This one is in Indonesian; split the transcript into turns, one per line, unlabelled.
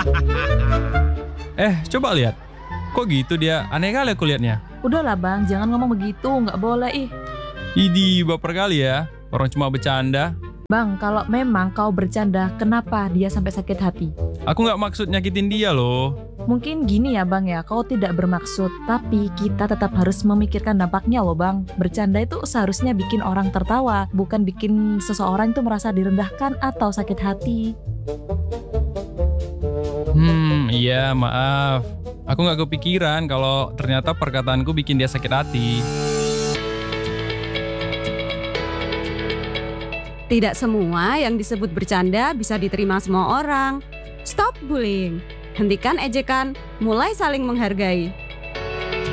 Coba lihat. Kok gitu dia? Aneh kali aku lihatnya.
Udahlah bang, jangan ngomong begitu, nggak boleh ih.
Idih, baper kali ya. Orang cuma bercanda.
Bang, kalau memang kau bercanda, kenapa dia sampai sakit hati?
Aku nggak maksud nyakitin dia loh.
Mungkin gini ya bang ya, kau tidak bermaksud, tapi kita tetap harus memikirkan dampaknya loh bang. Bercanda itu seharusnya bikin orang tertawa, bukan bikin seseorang itu merasa direndahkan atau sakit hati.
Iya maaf. Aku nggak kepikiran kalau ternyata perkataanku bikin dia sakit hati.
Tidak semua yang disebut bercanda bisa diterima semua orang. Stop bullying. Hentikan ejekan, mulai saling menghargai.